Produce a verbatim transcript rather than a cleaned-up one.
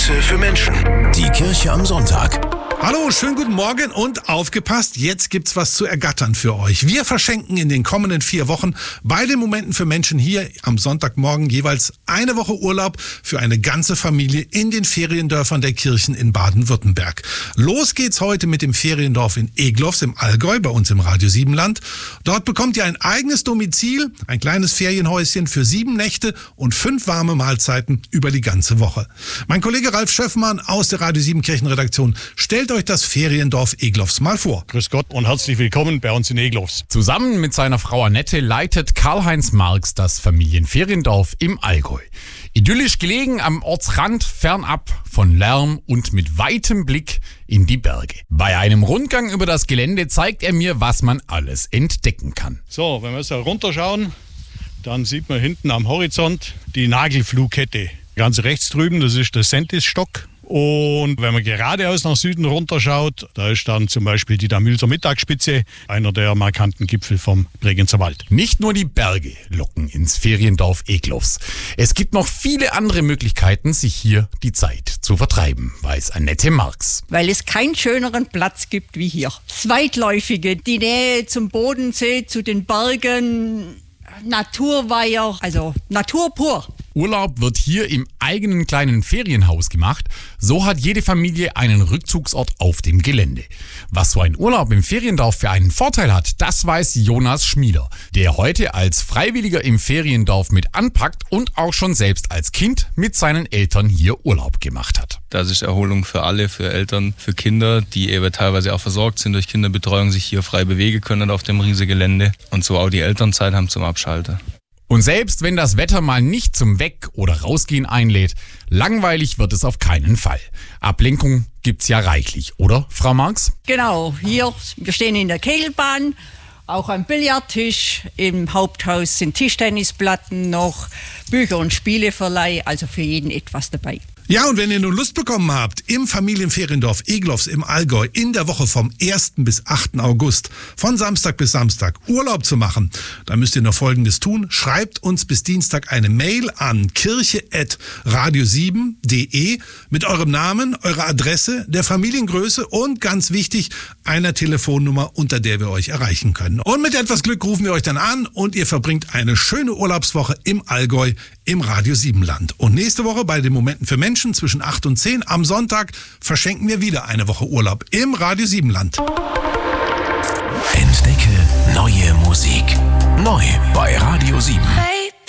Momente für Menschen. Die Kirche am Sonntag. Hallo, schönen guten Morgen und aufgepasst, jetzt gibt's was zu ergattern für euch. Wir verschenken in den kommenden vier Wochen bei den Momenten für Menschen hier am Sonntagmorgen jeweils eine Woche Urlaub für eine ganze Familie in den Feriendörfern der Kirchen in Baden-Württemberg. Los geht's heute mit dem Feriendorf in Egloffs im Allgäu, bei uns im Radio sieben Land. Dort bekommt ihr ein eigenes Domizil, ein kleines Ferienhäuschen für sieben Nächte und fünf warme Mahlzeiten über die ganze Woche. Mein Kollege Ralf Schöffmann aus der Radio sieben Kirchenredaktion stellt euch das Feriendorf Egloffs mal vor. Grüß Gott und herzlich willkommen bei uns in Egloffs. Zusammen mit seiner Frau Annette leitet Karl-Heinz Marx das Familienferiendorf im Allgäu. Idyllisch gelegen am Ortsrand, fernab von Lärm und mit weitem Blick in die Berge. Bei einem Rundgang über das Gelände zeigt er mir, was man alles entdecken kann. So, wenn wir so runterschauen, dann sieht man hinten am Horizont die Nagelflughette. Ganz rechts drüben, das ist der Sentisstock. Und wenn man geradeaus nach Süden runterschaut, da ist dann zum Beispiel die Damülser Mittagsspitze, einer der markanten Gipfel vom Bregenzer Wald. Nicht nur die Berge locken ins Feriendorf Egloffs. Es gibt noch viele andere Möglichkeiten, sich hier die Zeit zu vertreiben, weiß Annette Marx. Weil es keinen schöneren Platz gibt wie hier. Das Weitläufige, die Nähe zum Bodensee, zu den Bergen, Naturweiher, also Natur pur. Urlaub wird hier im eigenen kleinen Ferienhaus gemacht. So hat jede Familie einen Rückzugsort auf dem Gelände. Was so ein Urlaub im Feriendorf für einen Vorteil hat, das weiß Jonas Schmieder, der heute als Freiwilliger im Feriendorf mit anpackt und auch schon selbst als Kind mit seinen Eltern hier Urlaub gemacht hat. Das ist Erholung für alle, für Eltern, für Kinder, die eben teilweise auch versorgt sind durch Kinderbetreuung, sich hier frei bewegen können auf dem riesigen Gelände und so auch die Elternzeit haben zum Abschalten. Und selbst wenn das Wetter mal nicht zum Weg- oder Rausgehen einlädt, langweilig wird es auf keinen Fall. Ablenkung gibt's ja reichlich, oder, Frau Marx? Genau, hier, wir stehen in der Kegelbahn, auch am Billardtisch, im Haupthaus sind Tischtennisplatten noch, Bücher- und Spieleverleih, also für jeden etwas dabei. Ja, und wenn ihr nun Lust bekommen habt, im Familienferiendorf Egloffs im Allgäu in der Woche vom ersten bis achten August, von Samstag bis Samstag, Urlaub zu machen, dann müsst ihr noch Folgendes tun. Schreibt uns bis Dienstag eine Mail an kirche at radio sieben punkt de mit eurem Namen, eurer Adresse, der Familiengröße und, ganz wichtig, einer Telefonnummer, unter der wir euch erreichen können. Und mit etwas Glück rufen wir euch dann an und ihr verbringt eine schöne Urlaubswoche im Allgäu im Radio sieben Land. Und nächste Woche bei den Momenten für Menschen zwischen acht und zehn am Sonntag verschenken wir wieder eine Woche Urlaub im Radio sieben Land. Entdecke neue Musik. Neu bei Radio sieben.